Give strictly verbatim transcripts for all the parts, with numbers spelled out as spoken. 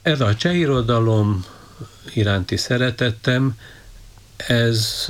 Ez a cseh irodalom iránti szeretettem, ez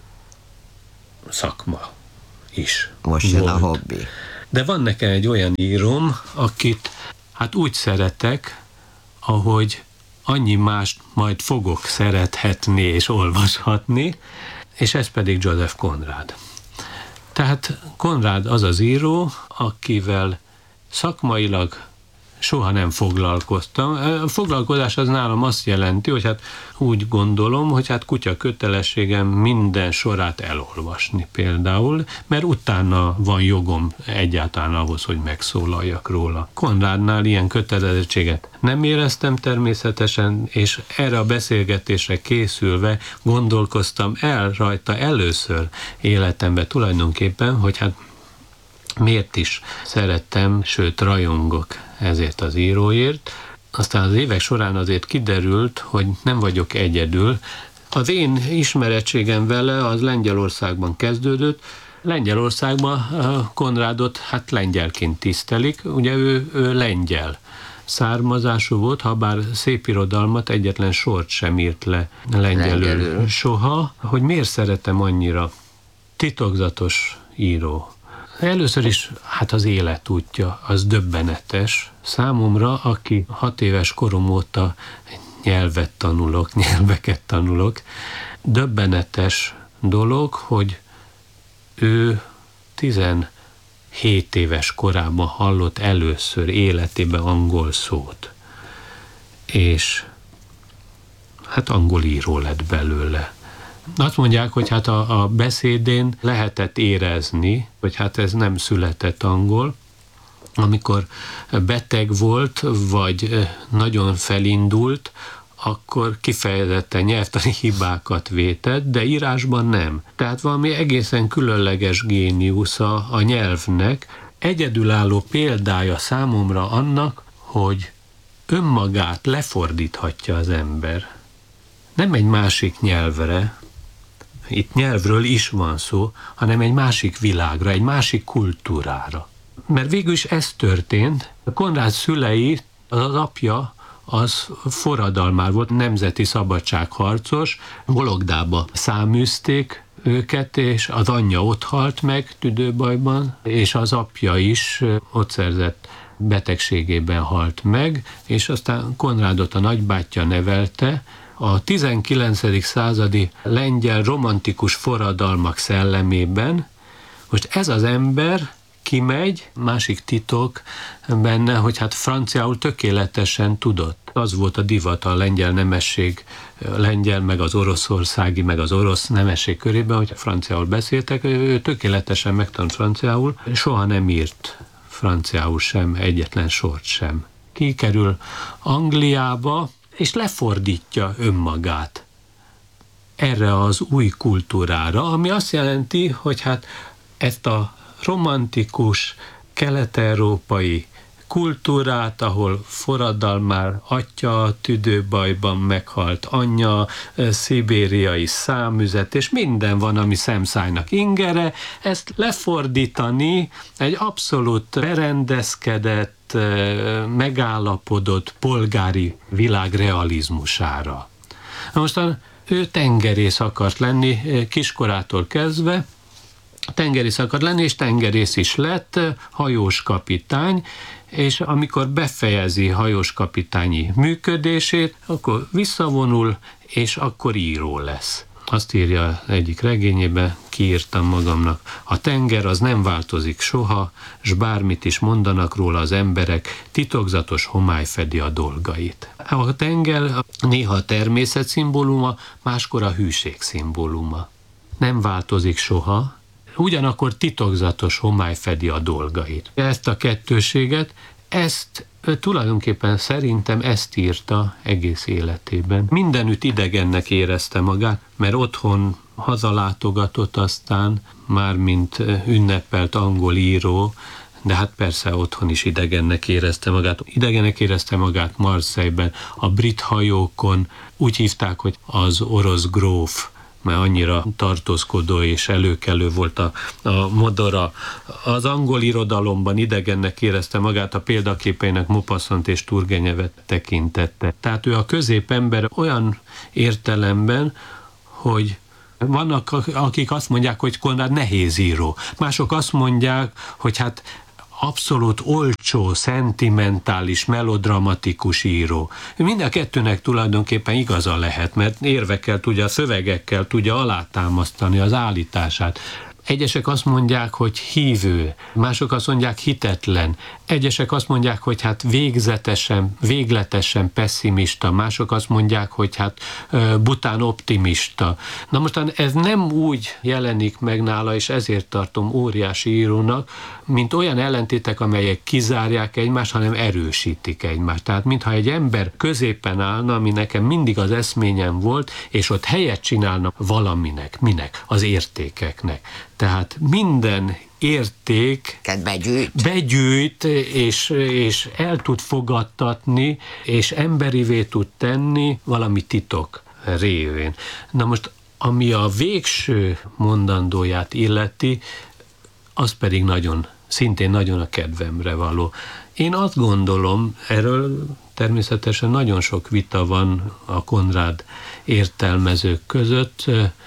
szakma is. Most jön a hobbi. De van nekem egy olyan íróm, akit hát úgy szeretek, ahogy annyi mást majd fogok szerethetni és olvashatni, és ez pedig Joseph Conrad. Tehát Conrad az az író, akivel szakmailag soha nem foglalkoztam. A foglalkozás az nálam azt jelenti, hogy hát úgy gondolom, hogy hát kutya kötelességem minden sorát elolvasni például, mert utána van jogom egyáltalán ahhoz, hogy megszólaljak róla. Conradnál ilyen kötelezettséget nem éreztem természetesen, és erre a beszélgetésre készülve gondolkoztam el rajta először életemben tulajdonképpen, hogy hát miért is szerettem, sőt rajongok ezért az íróért. Aztán az évek során azért kiderült, hogy nem vagyok egyedül. Az én ismerettségem vele az Lengyelországban kezdődött. Lengyelországban Conradot hát lengyelként tisztelik, ugye ő, ő lengyel származású volt, ha bár szép irodalmat, egyetlen sort sem írt le lengyelül, lengyelül soha. Hogy miért szeretem annyira? Titokzatos író. Először is, hát az életútja, az döbbenetes. Számomra, aki hat éves korom óta nyelvet tanulok, nyelveket tanulok, döbbenetes dolog, hogy ő tizenhét éves korában hallott először életében angol szót. És hát angol író lett belőle. Azt mondják, hogy hát a, a beszédén lehetett érezni, hogy hát ez nem született angol. Amikor beteg volt, vagy nagyon felindult, akkor kifejezetten nyelvtani hibákat vétett, de írásban nem. Tehát valami egészen különleges géniusza a nyelvnek. Egyedülálló példája számomra annak, hogy önmagát lefordíthatja az ember. Nem egy másik nyelvre, itt nyelvről is van szó, hanem egy másik világra, egy másik kultúrára. Mert végül is ez történt. Conrad szülei, az apja, az forradalmár volt, nemzeti szabadságharcos, Bologdába száműzték őket, és az anyja ott halt meg tüdőbajban, és az apja is ott szerzett betegségében halt meg, és aztán Conradot a nagybátyja nevelte. A tizenkilencedik századi lengyel romantikus forradalmak szellemében most ez az ember kimegy, másik titok benne, hogy hát franciául tökéletesen tudott. Az volt a divat a lengyel nemesség, lengyel, meg az oroszországi, meg az orosz nemesség körében, hogy franciául beszéltek, ő tökéletesen megtanult franciául, soha nem írt franciául sem, egyetlen sort sem. Kikerül Angliába, és lefordítja önmagát erre az új kultúrára, ami azt jelenti, hogy hát ezt a romantikus, kelet-európai kultúrát, ahol forradalmár atya tüdőbajban meghalt anyja, szibériai számüzet, és minden van, ami szemszájnak ingere, ezt lefordítani egy abszolút berendezkedett, megállapodott polgári világ realizmusára. Mostan ő tengerész akart lenni kiskorától kezdve, tengerész akart lenni, és tengerész is lett, hajós kapitány, és amikor befejezi hajós kapitányi működését, akkor visszavonul, és akkor író lesz. Azt írja egyik regényében, kiírtam magamnak, a tenger az nem változik soha, s bármit is mondanak róla az emberek, titokzatos homály fedi a dolgait. A tenger néha a természet szimbóluma, máskor a hűség szimbóluma. Nem változik soha, ugyanakkor titokzatos homály fedi a dolgait. Ezt a kettőséget, ezt tulajdonképpen szerintem ezt írta egész életében. Mindenütt idegennek érezte magát, mert otthon hazalátogatott aztán, már mint ünnepelt angol író, de hát persze otthon is idegennek érezte magát. Idegennek érezte magát Marseille-ben, a brit hajókon, úgy hívták, hogy az orosz gróf, mert annyira tartózkodó és előkelő volt a, a modora. Az angol irodalomban idegennek érezte magát, a példaképeinek Maupassant és Turgenevet tekintette. Tehát ő a középember olyan értelemben, hogy vannak, akik azt mondják, hogy Konrád nehéz író. Mások azt mondják, hogy hát abszolút olcsó, szentimentális, melodramatikus író. Mind a kettőnek tulajdonképpen igaza lehet, mert érvekkel tudja, a szövegekkel tudja alátámasztani az állítását. Egyesek azt mondják, hogy hívő, mások azt mondják hitetlen, egyesek azt mondják, hogy hát végzetesen, végletesen pessimista, mások azt mondják, hogy hát bután optimista. Na mostan ez nem úgy jelenik meg nála, és ezért tartom óriási írónak, mint olyan ellentétek, amelyek kizárják egymást, hanem erősítik egymást. Tehát mintha egy ember középen állna, ami nekem mindig az eszményem volt, és ott helyet csinálna valaminek, minek, az értékeknek. Tehát minden érték begyűjt. begyűjt és, és el tud fogadtatni, és emberivé tud tenni valami titok révén. Na most, ami a végső mondandóját illeti, az pedig nagyon, szintén nagyon a kedvemre való. Én azt gondolom, erről természetesen nagyon sok vita van a Konrád értelmezők között,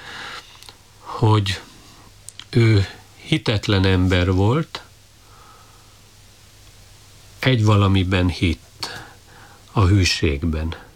hogy ő hitetlen ember volt, egy valamiben hitt, a hűségben.